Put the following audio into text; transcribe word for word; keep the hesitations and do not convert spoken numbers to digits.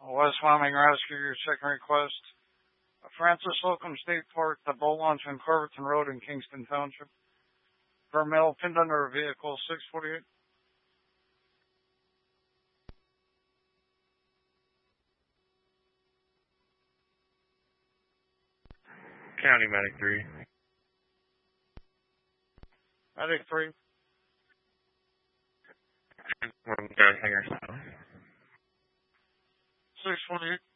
West Wyoming Rescue, your second request. Francis Slocum State Park, the boat launch on Corverton Road in Kingston Township. For a male pinned under a vehicle, six forty-eight. County Medic three. Medic three. We're going to hang ourselves. six forty-eight.